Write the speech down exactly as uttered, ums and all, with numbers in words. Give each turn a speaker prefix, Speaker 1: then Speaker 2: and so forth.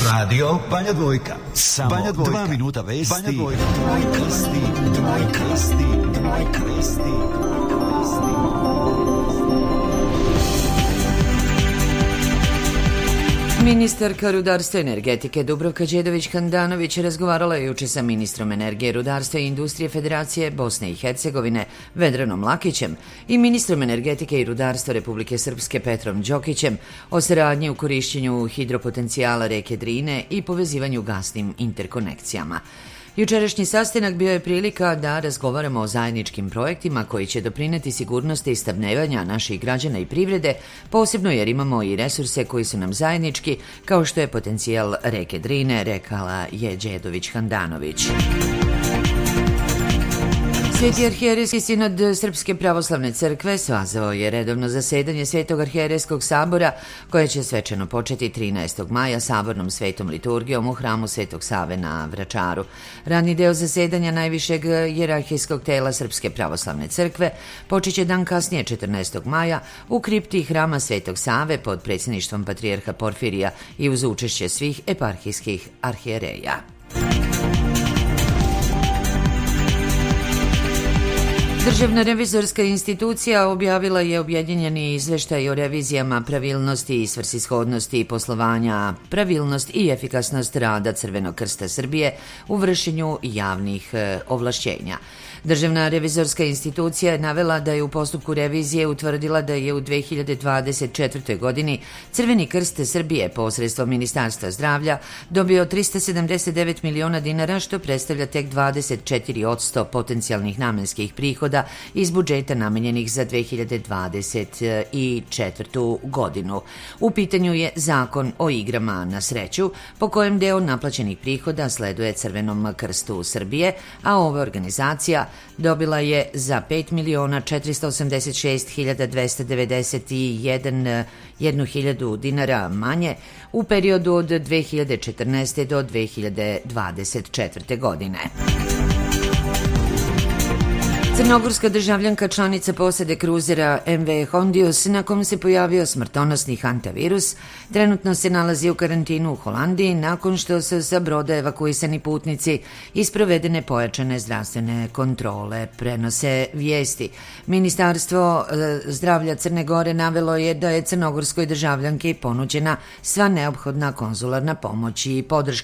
Speaker 1: Radio Banja Dvojka. Samo
Speaker 2: Banja Dvojka.
Speaker 1: dva minuta vesti.
Speaker 2: Banja Dvojka.
Speaker 1: Vesti, Dvojka, vesti, Dvojka, vesti, vesti.
Speaker 3: Ministarka rudarstva i energetike Dubravka Đedović-Handanović razgovarala je juče sa ministrom energije, rudarstva i industrije Federacije Bosne i Hercegovine Vedranom Lakićem i ministrom energetike i rudarstva Republike Srpske Petrom Đokićem o saradnji u korišćenju hidropotencijala reke Drine i povezivanju gasnim interkonekcijama. Jučerašnji sastanak bio je prilika da razgovaramo o zajedničkim projektima koji će doprineti sigurnosti i snabdevanja naših građana i privrede, posebno jer imamo i resurse koji su nam zajednički, kao što je potencijal reke Drine, rekala je Đedović-Handanović. Sveti arhijerejski sinod Srpske pravoslavne crkve sazvao je redovno zasedanje Svetog arhijerejskog sabora koje će svečano početi trinaestog maja sabornom svetom liturgijom u hramu Svetog Save na Vračaru. Radni deo zasedanja najvišeg hijerarhijskog tela Srpske pravoslavne crkve počeće dan kasnije četrnaestog maja u kripti hrama Svetog Save pod predsjedništvom patrijarha Porfirija i uz učešće svih eparhijskih arhijereja. Državna revizorska institucija objavila je objedinjeni izveštaj o revizijama pravilnosti i svrsishodnosti poslovanja, pravilnost i efikasnost rada Crvenog krsta Srbije u vršenju javnih ovlašćenja. Državna revizorska institucija je navela da je u postupku revizije utvrdila da je u dve hiljade dvadeset četvrtoj. godini Crveni krst Srbije posredstvom Ministarstva zdravlja dobio trista sedamdeset devet miliona dinara, što predstavlja tek dvadeset četiri posto potencijalnih namenskih prihoda iz budžeta namenjenih za dve hiljade dvadeset četvrtu. godinu. U pitanju je Zakon o igrama na sreću, po kojem deo naplaćenih prihoda sleduje Crvenom krstu Srbije, a ova organizacija dobila je za pet miliona četiristo osamdeset šest hiljada dvesta devedeset jednu hiljadu dinara manje u periodu od dve hiljade četrnaeste. do dve hiljade dvadeset četvrte. godine. Crnogorska državljanka, članica posade kruzera em ve Hondius, na kom se pojavio smrtonosni hantavirus, trenutno se nalazi u karantinu u Holandiji nakon što su sa broda evakuisani putnici i sprovedene pojačane zdravstvene kontrole, prenose vijesti. Ministarstvo zdravlja Crne Gore navelo je da je crnogorskoj državljanki ponuđena sva neophodna konzularna pomoć i podrška.